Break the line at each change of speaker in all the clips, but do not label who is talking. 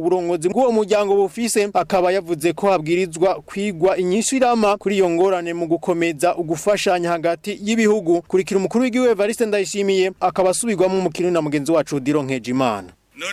uburongozi bw'uwo muryango bufise akaba yavuze ko habwirizwa kwigwa inyishu irama kuri iyo ngorane mu gukomeza ugufashanya hagati y'ibihugu. Kurikira umukuru w'igihugu Evariste Ndayishimiye akaba asubirwamo umukino na mugenzi wacu Odilo Nkejimana.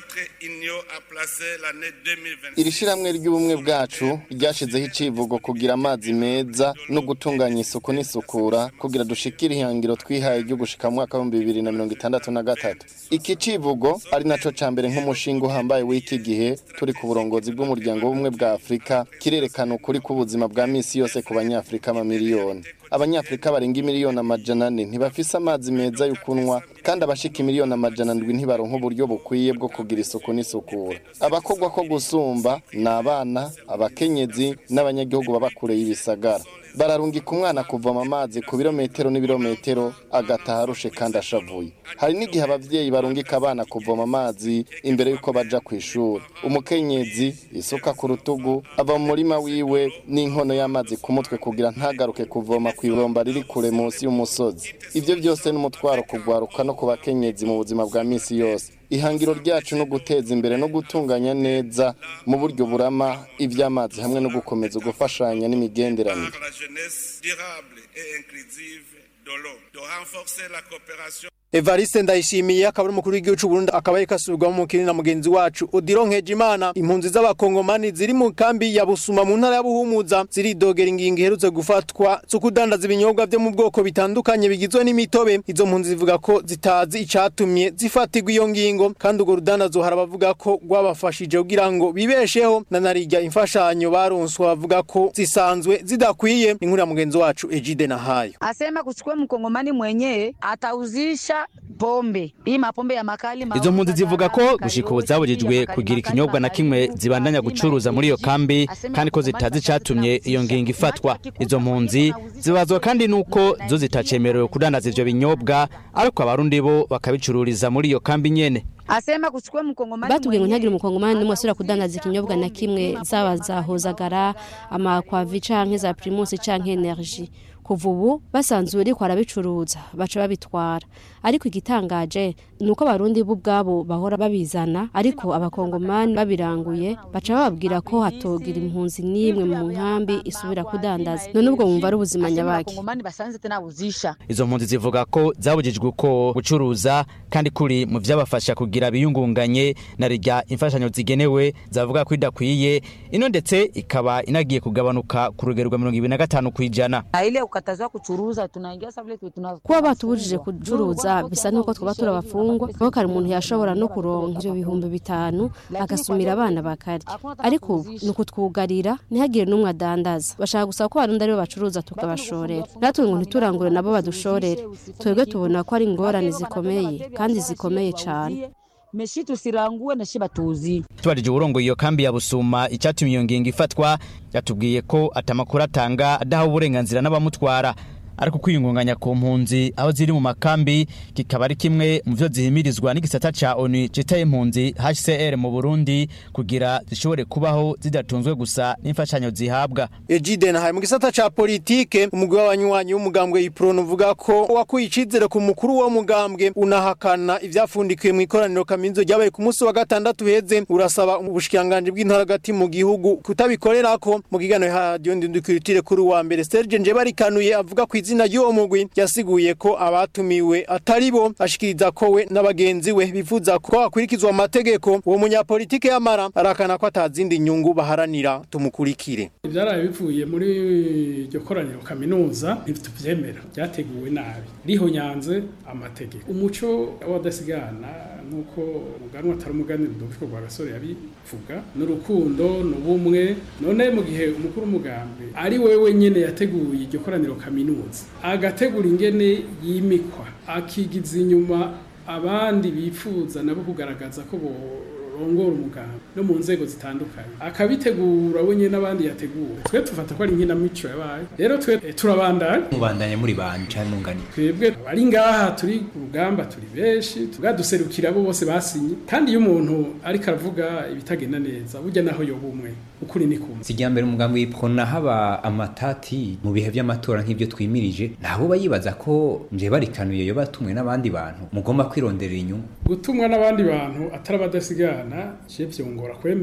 Iri shiramwe ry'ubumwe bwacu ryashizeho icivugo kugira amazi meza no gutunganya isuku n'isukura kugira dushikire ihangiro twihaye ryo gushika mu mwaka wa 2063. Iki civugo ari naco cambere nk'umushinga uhambaye w'iki gihe turi ku burongozi bw'umuryango w'ubumwe bwa Afrika kirerekana ukuri k'ubuzima bwa misi yose ku banyafrika amamiliyoni. Abanyafrika barenga miliyoni amajana 4 ntibafise amazi meza yo kunwa kandi abashika miliyoni amajana 7 ntibaronka uburyo bukwiye bwo kugira isuku n'isukura. Abakogwa ko gusumba n'abana, abakenyezi n'abanyagihugu baba kure y'ibisagara. Bararungika umwana kuvoma amazi ku birometero n'ibirometero agataha arushe kandi ashavuye. Hari n'igihe abavyeyi barungika abana kuvoma amazi imbere yuko baja kw'ishuri. Umukenyezi isuka ku rutugu ava mu murima wiwe n'inkono y'amazi ku mutwe kugira ntagaruke kuvoma kw'iromba riri kure munsi y'umusozi. Ivyo byose n'umutwaro kugwaruka no kubakenyezi mu buzima bwa misi yose. Ihangiro ryacu no guteza imbere no gutunganya neza mu buryo burama ivy'amazi hamwe no gukomeza gufashanya n'imigenderanire.
Evariste Ndayishimiye akaba umukuru w'igihugu cy'u Burundi akaba yakasubirwa mu mukino na mugenzi wacu Odilo Nkejimana. Impunzi z'abakongomani ziri mu kambi ya Busuma mu ntara ya Buhumuza ziridogera ingingo iherutse gufatwa zo kudandaza ibinyobwa byo mu bwoko bitandukanye bigizwe n'imitobe. Izo mpunzi zivuga ko zitazi icatumye zifatirwa iyo ngingo kandi urwo rudandazo harabavuga ko rwabafashije kugira ngo bibesheho na narijya imfashanyo baronswa bavuga ko zisanzwe zidakwiye. Inkuru ya mugenzi wacu Ejide Nahayo.
Asema kuchukua mkongomani mwenyewe atauzisha pombe. Hii mapombe ya makali
Izo mpunzi zivuga ko gushika zabujijwe kugira ikinyobwa na kimwe zibandanya gucuruza muri iyo kambi kandi ko zitazi catumye iyo ngingo ifatwa. Izo mpunzi zibazwa kandi nuko zo zitacemerewe kudandaza ivyo binyobwa ariko abarundi bo bakabicururiza muri iyo kambi nyene.
Asema kuchukua mkongomani
batubwiye ngo ntagire umukongomani n'umwe asubira kudandaza ikinyobwa na kimwe zaba zahozagara amakwavi canke za Primus canke Energy. Kuva ubu basanzwe ariko arabicuruza baca babitwara ariko igitangaje nuko abarundi bo ubwabo bahora babizana ariko abakongomani babiranguye baca bababwira ko hatogira impunzi n'imwe mu nkambi isubira kudandaza none ubwo wumva ari ubuzima nyabaki.
Izo mpunzi zivuga ko zabujijwe ko gucuruza kandi kuri mu vyabafasha kugira biyungunganye na rijya imfashanyo zigenewe zavuga ko idakwiye ino ndetse ikaba inagiye kugabanuka ku rugero rwa 25%.
Katazwa kuchuruza tunaingia sabule
kuba batubujije kucuruza bisa nuko twaba turabafungwa kuko kari umuntu yashobora no kuronka ivyo bihumbi 5 agasumira abana bakari ariko nuko twugarira ntihagire numwe adandaza bashaka gusaba ko abarundi ari bo bacuruza tukabashorera natwe ngo ntiturangure nabo badushorera twebwe tubona ko ari ingorane zikomeye kandi zikomeye cyane.
Meshitu siranguwe na shiba tuzi.
Twarije urongo iyo kambi ya Busuma icyatumye iyo ngingo ifatwa yatubwiye ko atamakuru atanga adaha uburenganzira n'abamutwara ariko kwiyungunganya ku mpunzi aho ziri mu makambi kikaba ari kimwe mu byo zihimirizwa n'igisata ca ONU citaye impunzi HCR mu Burundi kugira zishobore kubaho zidatunzwe gusa n'imfashanyo zihabwa.
Ejide Nahayo mu gisata ca politike umugwi w'abanywanyi w'umugambwe Iprone uvuga ko wakuyicizere ku mukuru wa mugambwe unahakana ivyafundikiwe mu ikoraniro kaminzo ryabaye ku munsi wa gatandatu heze urasaba ubushikanganje bw'intara gati mu gihugu kutabikorerako. Mu kiganiro radio Ndundukirutire kuri wa mbere Serge Njebarikanuye avuga ko izina y'uwo mugwi yasiguye ko abatumiwe ataribo ashikiriza ko we n'abagenzi we bifuza ko akurikizwa amategeko. Uwo munyapolitike yamara arakana ko atazindi nyungu baharanira. Tumukurikire.
Ivyaraye bivuye muri iryo koraniro kaminuza ntituvyemera byateguwe nabi riho nyanze amategeko umuco w'adasigana nuko umuganwa atari umuganira Rudoviko Rwagasore yabivuga n'urukundo n'ubumwe none mu gihe umukuru umugambi ari wewe nyene yateguye iryo koraniro kaminuza agategura ingene yimikwa akigiza inyuma abandi bifuza nabo kugaragaza ko rongora umugambi no mu nzego zitandukanye akabitegura wenye n'abandi yategura twe tufata ko ari nkina mico yabaye rero twe turabandanya
mubandanye muri banje n'ungani
twebwe bari ngaha turi ku rugamba turi beshi tugaduserukira abo bose basinye kandi iyo umuntu ari karavuga ibitagenda neza burya naho yobumwe ukuri ni kumwe
sijyambere umugambi w'Iprone haba amatati mu bihe by'amatora nk'ibyo twimirije nabo bayibaza ko nje barikanuye yo batumwe n'abandi bantu mugomba kwironderera inyungu
gutumwa n'abandi bantu atarabadasigana je vyongora kwemera